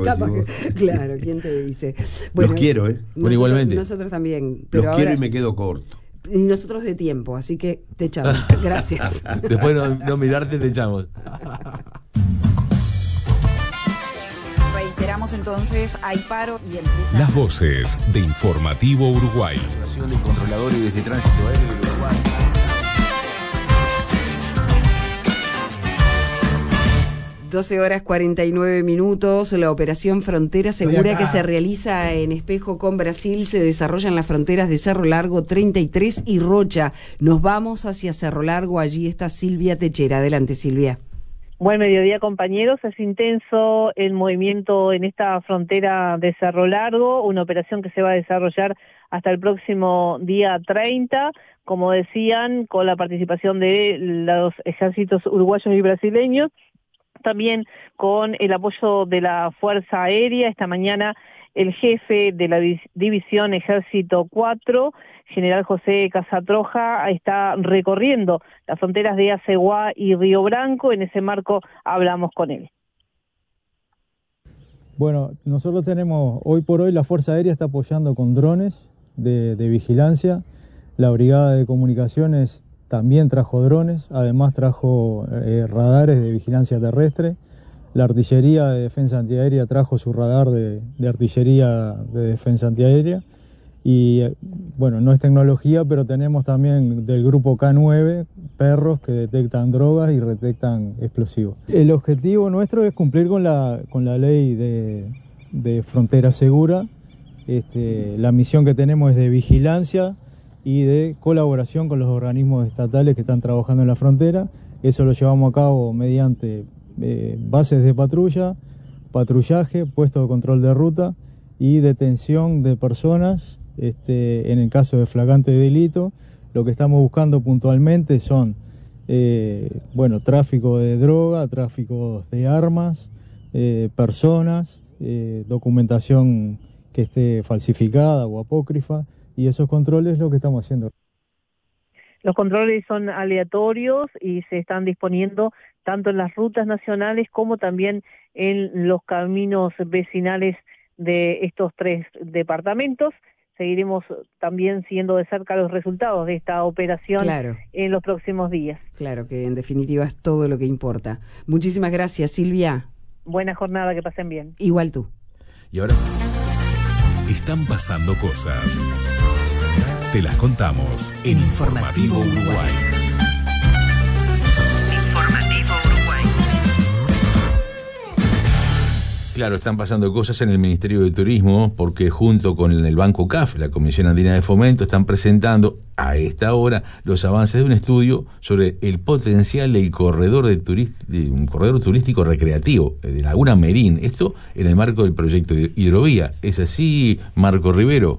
Capaz decís que, vos. claro, ¿quién te dice? Los quiero, ¿eh? Bueno, igualmente. Nosotros también. Pero Los quiero ahora, y me quedo corto. y nosotros de tiempo, así que te echamos. Gracias. Después no mirarte te echamos. Reiteramos entonces, hay paro y empieza... Las voces de Informativo Uruguay. Asociación de Controladores de Tránsito Aéreo del Uruguay. 12:49. La operación Frontera Segura que se realiza en espejo con Brasil se desarrolla en las fronteras de Cerro Largo 33 y Rocha. Nos vamos hacia Cerro Largo, allí está Silvia Techera. Adelante, Silvia. Buen mediodía, compañeros. Es intenso el movimiento en esta frontera de Cerro Largo, una operación que se va a desarrollar hasta el próximo día 30, como decían, con la participación de los ejércitos uruguayos y brasileños, también con el apoyo de la Fuerza Aérea. Esta mañana el jefe de la División Ejército 4, general José Casatroja, está recorriendo las fronteras de Aceguá y Río Branco. En ese marco hablamos con él. Bueno, nosotros tenemos, hoy por hoy la Fuerza Aérea está apoyando con drones de vigilancia. La Brigada de Comunicaciones también trajo drones, además trajo radares de vigilancia terrestre. La Artillería de Defensa Antiaérea trajo su radar de artillería de defensa antiaérea. Y bueno, no es tecnología, pero tenemos también del grupo K9 perros que detectan drogas y detectan explosivos. El objetivo nuestro es cumplir con la ley de frontera segura. La misión que tenemos es de vigilancia y de colaboración con los organismos estatales que están trabajando en la frontera. Eso lo llevamos a cabo mediante bases de patrulla, patrullaje, puestos de control de ruta y detención de personas en el caso de flagrante delito. Lo que estamos buscando puntualmente son tráfico de droga, tráfico de armas, personas, documentación que esté falsificada o apócrifa, y esos controles es lo que estamos haciendo. Los controles son aleatorios y se están disponiendo tanto en las rutas nacionales como también en los caminos vecinales de estos tres departamentos. Seguiremos también siguiendo de cerca los resultados de esta operación en los próximos días. Claro, que en definitiva es todo lo que importa. Muchísimas gracias, Silvia. Buena jornada, que pasen bien. Igual tú. Y ahora están pasando cosas. Te las contamos en Informativo Uruguay. Informativo Uruguay. Claro, están pasando cosas en el Ministerio de Turismo porque junto con el Banco CAF, la Comisión Andina de Fomento, están presentando a esta hora los avances de un estudio sobre el potencial del corredor de un corredor turístico recreativo de Laguna Merín. Esto en el marco del proyecto de hidrovía. ¿Es así, Marco Rivero?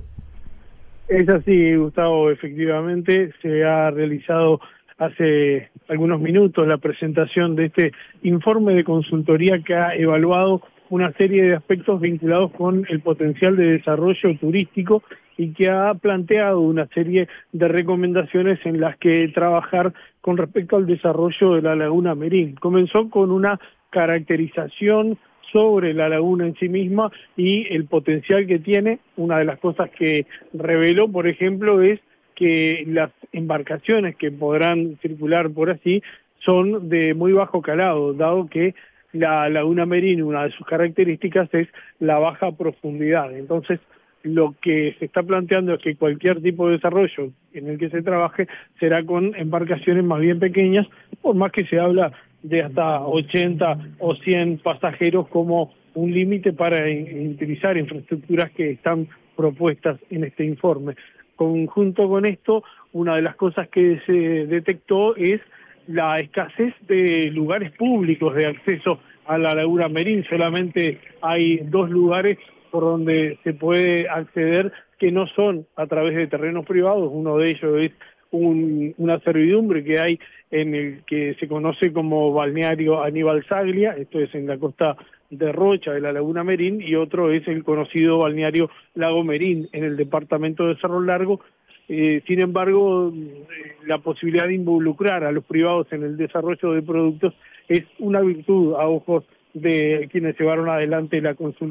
Es así, Gustavo. Efectivamente, se ha realizado hace algunos minutos la presentación de este informe de consultoría que ha evaluado una serie de aspectos vinculados con el potencial de desarrollo turístico y que ha planteado una serie de recomendaciones en las que trabajar con respecto al desarrollo de la Laguna Merín. Comenzó con una caracterización sobre la laguna en sí misma y el potencial que tiene. Una de las cosas que reveló, por ejemplo, es que las embarcaciones que podrán circular por así son de muy bajo calado, dado que la Laguna Merín, una de sus características es la baja profundidad. Entonces, lo que se está planteando es que cualquier tipo de desarrollo en el que se trabaje será con embarcaciones más bien pequeñas, por más que se habla de hasta 80 o 100 pasajeros como un límite para utilizar infraestructuras que están propuestas en este informe. Conjunto con esto, una de las cosas que se detectó es la escasez de lugares públicos de acceso a la Laguna Merín. Solamente hay 2 lugares por donde se puede acceder que no son a través de terrenos privados. Uno de ellos es una servidumbre que hay en el que se conoce como Balneario Aníbal Saglia, esto es en la costa de Rocha de la Laguna Merín, y otro es el conocido Balneario Lago Merín en el departamento de Cerro Largo. Sin embargo, la posibilidad de involucrar a los privados en el desarrollo de productos es una virtud a ojos de quienes llevaron adelante la consulta.